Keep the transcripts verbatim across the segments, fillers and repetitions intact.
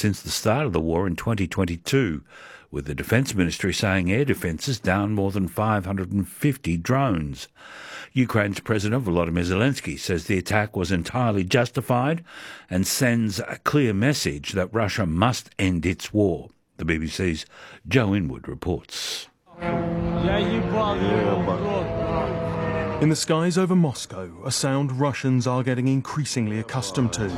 since the start of the war in twenty twenty-two, with the Defence Ministry saying air defences downed more than five hundred fifty drones. Ukraine's President Volodymyr Zelensky says the attack was entirely justified and sends a clear message that Russia must end its war. The B B C's Joe Inwood reports. In the skies over Moscow, a sound Russians are getting increasingly accustomed to.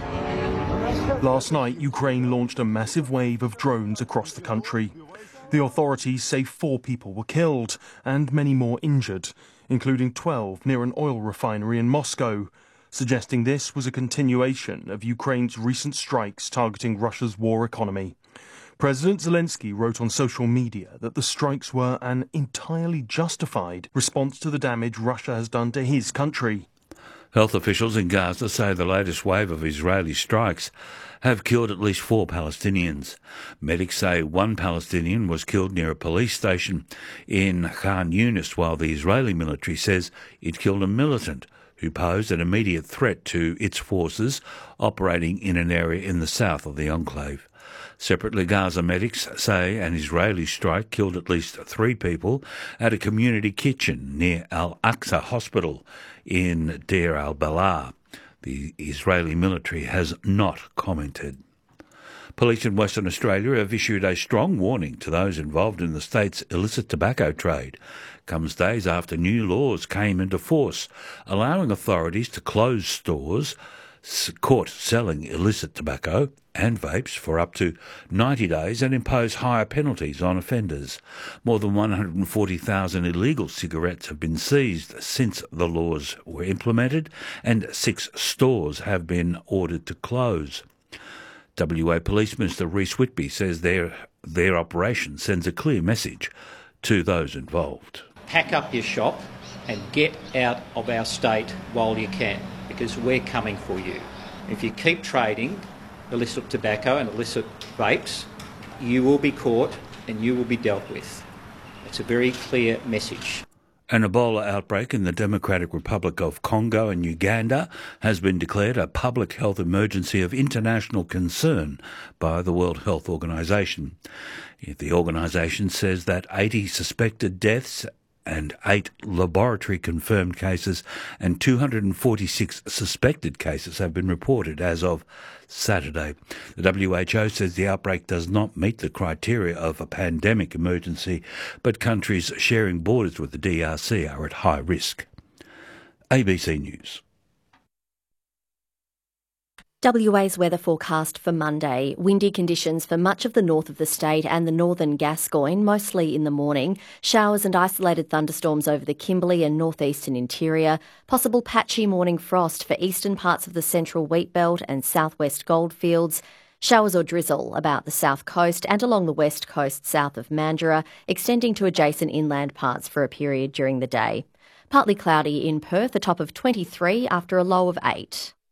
Last night, Ukraine launched a massive wave of drones across the country. The authorities say four people were killed and many more injured, including twelve near an oil refinery in Moscow, suggesting this was a continuation of Ukraine's recent strikes targeting Russia's war economy. President Zelensky wrote on social media that the strikes were an entirely justified response to the damage Russia has done to his country. Health officials in Gaza say the latest wave of Israeli strikes have killed at least four Palestinians. Medics say one Palestinian was killed near a police station in Khan Yunis, while the Israeli military says it killed a militant who posed an immediate threat to its forces operating in an area in the south of the enclave. Separately, Gaza medics say an Israeli strike killed at least three people at a community kitchen near Al-Aqsa Hospital in Deir al-Balah. The Israeli military has not commented. Police in Western Australia have issued a strong warning to those involved in the state's illicit tobacco trade. Comes days after new laws came into force, allowing authorities to close stores caught selling illicit tobacco and vapes for up to ninety days and impose higher penalties on offenders. More than one hundred forty thousand illegal cigarettes have been seized since the laws were implemented, and six stores have been ordered to close. W A Police Minister Rhys Whitby says their, their operation sends a clear message to those involved. Pack up your shop and get out of our state while you can, because we're coming for you. If you keep trading illicit tobacco and illicit vapes, you will be caught and you will be dealt with. It's a very clear message. An Ebola outbreak in the Democratic Republic of Congo and Uganda has been declared a public health emergency of international concern by the World Health Organization. The organisation says that eighty suspected deaths and eight laboratory-confirmed cases and two hundred forty-six suspected cases have been reported as of Saturday. The W H O says the outbreak does not meet the criteria of a pandemic emergency, but countries sharing borders with the D R C are at high risk. A B C News. W A's weather forecast for Monday. Windy conditions for much of the north of the state and the northern Gascoyne, mostly in the morning. Showers and isolated thunderstorms over the Kimberley and northeastern interior. Possible patchy morning frost for eastern parts of the central wheat belt and southwest goldfields. Showers or drizzle about the south coast and along the west coast south of Mandurah, extending to adjacent inland parts for a period during the day. Partly cloudy in Perth, a top of twenty-three after a low of eight.